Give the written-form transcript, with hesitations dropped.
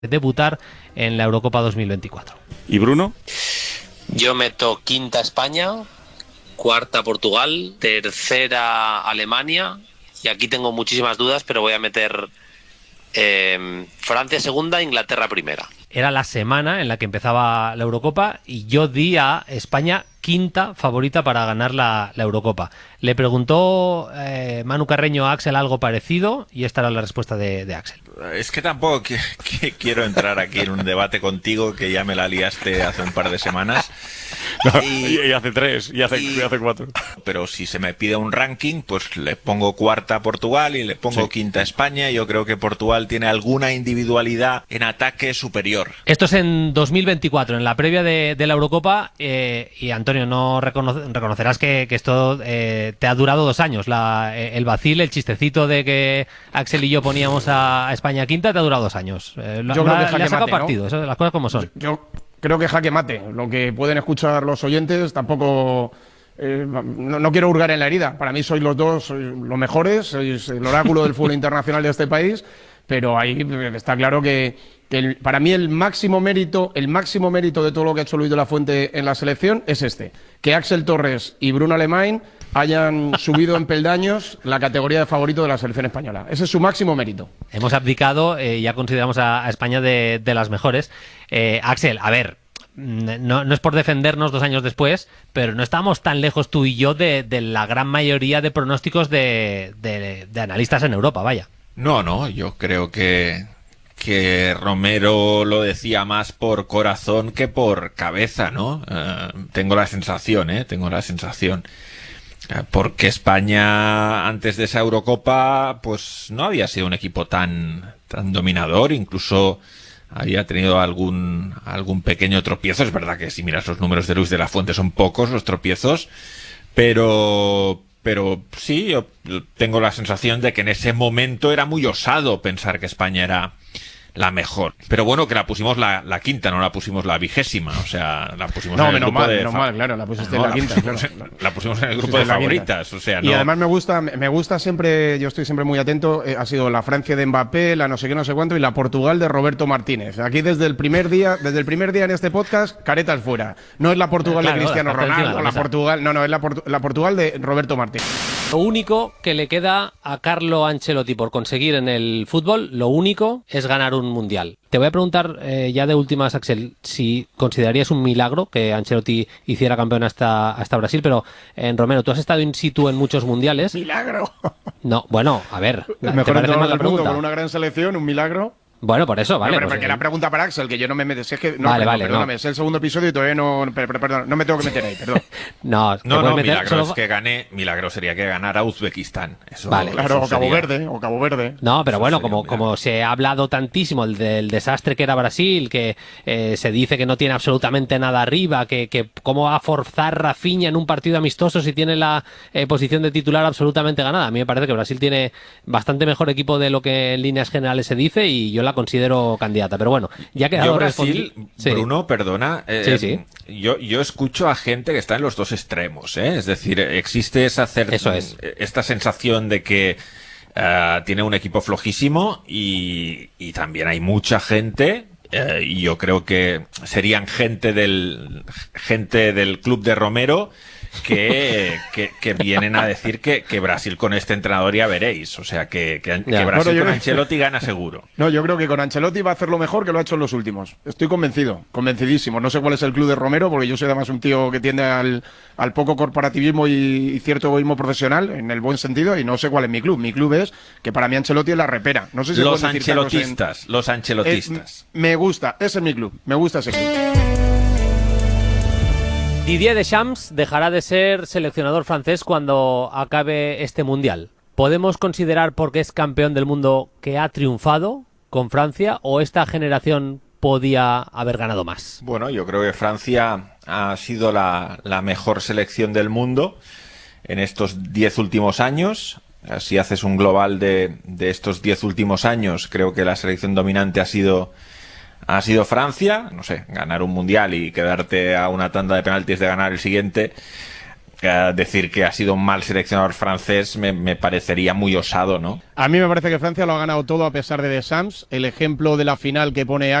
debutar en la Eurocopa 2024. ¿Y Bruno? Yo meto quinta España, cuarta Portugal, tercera Alemania, y aquí tengo muchísimas dudas, pero voy a meter Francia segunda, Inglaterra primera. Era la semana en la que empezaba la Eurocopa y yo di a España quinta favorita para ganar la Eurocopa. Le preguntó Manu Carreño a Axel algo parecido y esta era la respuesta de Axel. Es que tampoco quiero entrar aquí en un debate contigo, que ya me la liaste hace un par de semanas. No, y hace 3, y hace 4. Pero si se me pide un ranking, pues le pongo cuarta a Portugal y le pongo quinta a España. Yo creo que Portugal tiene alguna individualidad en ataque superior. Esto es en 2024, en la previa de la Eurocopa, y Antonio, no reconocerás que esto te ha durado 2 años. El vacil, el chistecito de que Axel y yo poníamos a España quinta te ha durado 2 años. Yo creo que le ha sacado mate, partido, ¿no? eso, las cosas como son. Yo creo que jaque mate. Lo que pueden escuchar los oyentes, tampoco... no quiero hurgar en la herida. Para mí sois los dos los mejores, sois el oráculo del fútbol internacional de este país, pero ahí está claro que para mí el máximo mérito de todo lo que ha hecho Luis de la Fuente en la selección es que Axel Torres y Bruno Alemany hayan subido en peldaños la categoría de favorito de la selección española. Ese es su máximo mérito. Hemos abdicado, ya consideramos a España de las mejores. Axel, a ver, no es por defendernos 2 años después, pero no estamos tan lejos tú y yo de la gran mayoría de pronósticos de analistas en Europa, vaya. No, yo creo que Romero lo decía más por corazón que por cabeza, ¿no? Tengo la sensación. Porque España, antes de esa Eurocopa, pues no había sido un equipo tan dominador, incluso había tenido algún pequeño tropiezo. Es verdad que si miras los números de Luis de la Fuente son pocos los tropiezos, pero sí, yo tengo la sensación de que en ese momento era muy osado pensar que España era la mejor. Pero bueno, que la pusimos la quinta, no la pusimos la 20ª. O sea, la pusimos en el grupo menos mal, claro, la pusiste en la quinta. La pusimos en el grupo de favoritas. O sea, y además me gusta siempre, yo estoy siempre muy atento, ha sido la Francia de Mbappé, la no sé qué, no sé cuánto, y la Portugal de Roberto Martínez. Aquí desde el primer día en este podcast, caretas fuera. No es la Portugal de Cristiano Ronaldo, es la Portugal de Roberto Martínez. Lo único que le queda a Carlo Ancelotti por conseguir en el fútbol, lo único es ganar un mundial. Te voy a preguntar ya de últimas, Axel, si considerarías un milagro que Ancelotti hiciera campeón hasta Brasil, pero Romero, tú has estado in situ en muchos mundiales. ¡Milagro! No, bueno, a ver. El mejor entrenador del mundo con una gran selección, un milagro. Bueno, por eso, vale. Pero porque la pregunta para Axel, que yo no me meto. Si es que, perdóname, es el segundo episodio y todavía perdón, no me tengo que meter ahí, perdón. no, milagro sería que ganara Uzbekistán. Eso, vale. Claro, o Cabo Verde. No, pero bueno, como se ha hablado tantísimo del desastre que era Brasil, que se dice que no tiene absolutamente nada arriba, que cómo va a forzar Rafinha en un partido amistoso si tiene la posición de titular absolutamente ganada. A mí me parece que Brasil tiene bastante mejor equipo de lo que en líneas generales se dice y yo la considero candidata, pero bueno, ya que yo Brasil, Bruno, perdona, sí. Yo escucho a gente que está en los dos extremos, es decir, existe esta sensación de que tiene un equipo flojísimo y también hay mucha gente, y yo creo que serían gente del club de Romero que vienen a decir que Brasil con este entrenador ya veréis. O sea, que Brasil con Ancelotti gana seguro. No, yo creo que con Ancelotti va a hacer lo mejor que lo ha hecho en los últimos. Estoy convencidísimo. No sé cuál es el club de Romero, porque yo soy además un tío que tiende al poco corporativismo y cierto egoísmo profesional, en el buen sentido, y no sé cuál es mi club. Mi club es que para mí Ancelotti es la repera. No sé si los ancelotistas. Me gusta, ese es mi club. Me gusta ese club. Didier Deschamps dejará de ser seleccionador francés cuando acabe este mundial. ¿Podemos considerar, porque es campeón del mundo, que ha triunfado con Francia o esta generación podía haber ganado más? Bueno, yo creo que Francia ha sido la mejor selección del mundo en estos 10 últimos años. Si haces un global de estos 10 últimos años, creo que la selección dominante ha sido Francia. No sé, ganar un mundial y quedarte a una tanda de penaltis de ganar el siguiente decir que ha sido un mal seleccionador francés me parecería muy osado, ¿no? A mí me parece que Francia lo ha ganado todo a pesar de Deschamps. El ejemplo de la final que pone